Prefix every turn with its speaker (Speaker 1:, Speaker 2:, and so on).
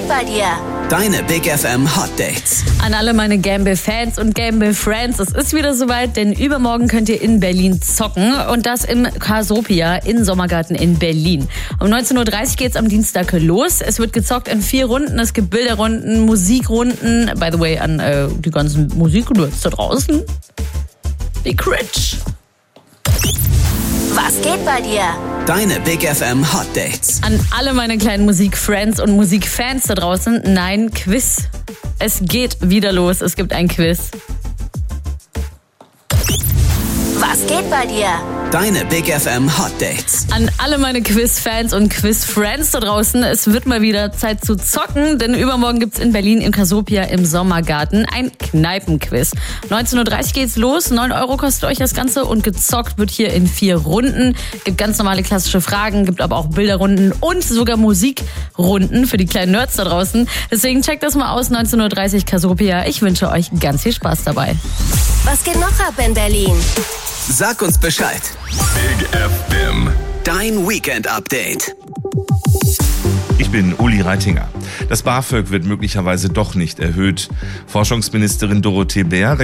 Speaker 1: bei dir?
Speaker 2: Deine Big FM Hot Dates.
Speaker 3: An alle meine Gamble-Fans und Gamble-Friends, es ist wieder soweit, denn übermorgen könnt ihr in Berlin zocken und das im Casopia in Sommergarten in Berlin. Um 19.30 Uhr geht's am Dienstag los. Es wird gezockt in 4 Runden, es gibt Bilderrunden, Musikrunden. By the way, an die ganzen Musiknerds da draußen. Wie cringe.
Speaker 1: Was geht bei dir?
Speaker 2: Deine Big FM Hot Dates.
Speaker 3: An alle meine kleinen Musikfriends und Musikfans da draußen, nein, Quiz. Es geht wieder los, es gibt ein Quiz.
Speaker 1: Was geht bei dir?
Speaker 2: Deine Big FM Hot Dates.
Speaker 3: An alle meine Quiz-Fans und Quiz-Friends da draußen, es wird mal wieder Zeit zu zocken, denn übermorgen gibt's in Berlin im Casopia im Sommergarten ein Kneipenquiz. 19.30 Uhr geht's los, 9 Euro kostet euch das Ganze und gezockt wird hier in 4 Runden. Gibt ganz normale klassische Fragen, gibt aber auch Bilderrunden und sogar Musikrunden für die kleinen Nerds da draußen. Deswegen checkt das mal aus, 19.30 Uhr Casopia. Ich wünsche euch ganz viel Spaß dabei.
Speaker 1: Was geht noch ab in Berlin?
Speaker 2: Sag uns Bescheid.
Speaker 4: Big FM.
Speaker 2: Dein Weekend Update.
Speaker 5: Ich bin Uli Reitinger. Das BAföG wird möglicherweise doch nicht erhöht. Forschungsministerin Dorothee Bär